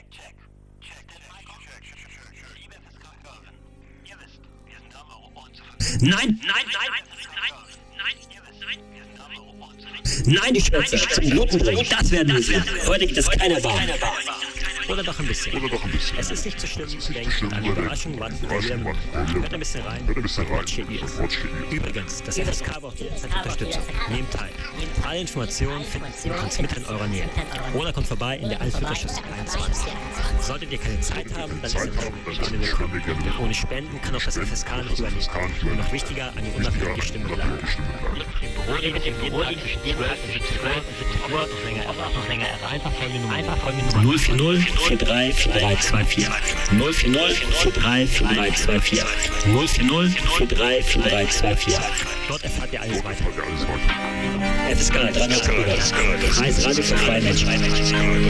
Nein, die Schwänze zum Bluten bringen, das werden wir sehen. Heute geht es keiner Bahn. Oder doch ein bisschen. Es ist nicht so schlimm, denkt an die Überraschung, wartet ihr wieder. Hört ein bisschen rein, watch your ears. Übrigens, das FSK braucht jederzeit Unterstützung. Nehmt teil. Alle Informationen findet ihr Transmitter in eurer Nähe. Oder kommt vorbei in der Alfviertelschüssel 21. Solltet ihr keine Zeit haben, dann ist ihr gerne willkommen. Denn ohne Spenden kann auch das FSK nicht überleben. Und noch wichtiger, eine unabhängige Stimme bleiben. Im Büro zwischen 12 und 17 Uhr noch länger einfach folgende Nummer 040 43 4324 040 43 4324 040 43 4324. Dort erfahrt ihr alles weiter. FSK 300 Kreis Radio für freie Menschen.